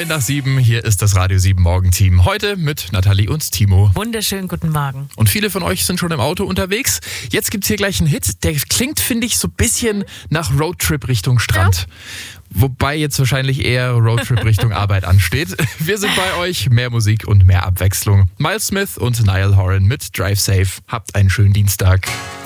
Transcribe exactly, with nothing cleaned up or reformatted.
neun nach sieben, hier ist das Radio sieben Morgenteam. Heute mit Nathalie und Timo. Wunderschönen guten Morgen. Und viele von euch sind schon im Auto unterwegs. Jetzt gibt's hier gleich einen Hit, der klingt, finde ich, so ein bisschen nach Roadtrip Richtung Strand. Ja. Wobei jetzt wahrscheinlich eher Roadtrip Richtung Arbeit ansteht. Wir sind bei euch, mehr Musik und mehr Abwechslung. Miles Smith und Niall Horan mit Drive Safe. Habt einen schönen Dienstag.